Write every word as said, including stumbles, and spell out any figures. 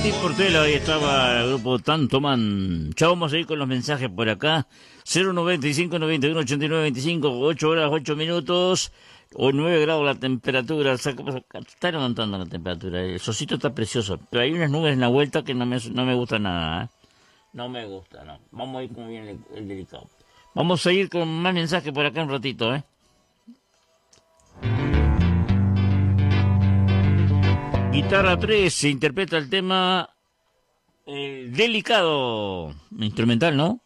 Martín Portela, ahí estaba el grupo Tanto Man. Ya vamos a ir con los mensajes por acá. cero noventa y cinco, noventa y uno, ochenta y nueve, veinticinco, ocho horas, ocho minutos, o nueve grados la temperatura. Está levantando la temperatura. El solcito está precioso, pero hay unas nubes en la vuelta que no me, no me gusta nada, ¿eh? No me gusta, no. Vamos a ir con bien el, el delicado. Vamos a ir con más mensajes por acá un ratito, ¿eh? Guitarra tres se interpreta el tema El Delicado. Instrumental, ¿no?